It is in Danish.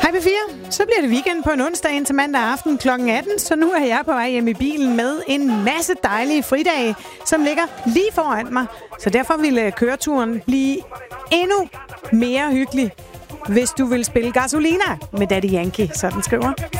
Hej P4. Så bliver det weekend på en onsdag indtil mandag aften kl. 18, så nu er jeg på vej hjem i bilen med en masse dejlige fridage, som ligger lige foran mig. Så derfor ville køreturen blive endnu mere hyggelig, hvis du vil spille Gasolina med Daddy Yankee, sådan skriver